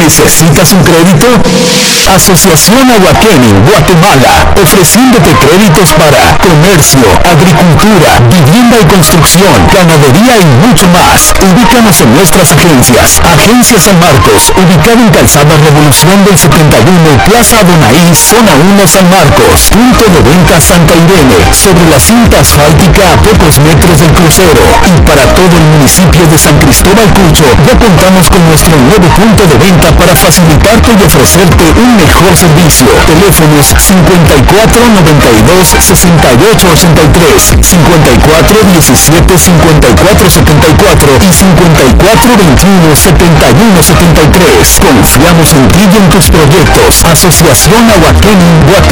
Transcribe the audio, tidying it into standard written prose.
¿Necesitas un crédito? Asociación Aguaqueni, Guatemala, ofreciéndote créditos para comercio, agricultura, vivienda y construcción, ganadería y mucho más. Ubícanos en nuestras agencias. Agencia San Marcos, ubicada en Calzada Revolución del 71, Plaza Bonaí, Zona 1 San Marcos. Punto de venta Santa Irene, sobre la cinta asfáltica a pocos metros del crucero. Y para todo el municipio de San Cristóbal Cucho, ya contamos con nuestro nuevo punto de venta para facilitarte y ofrecerte un mejor servicio. Teléfonos 54 92 68 83, 54 17 54 74 y 54 21 71 73. Confiamos en ti y en tus proyectos. Asociación Aguaqueni, Guatemala.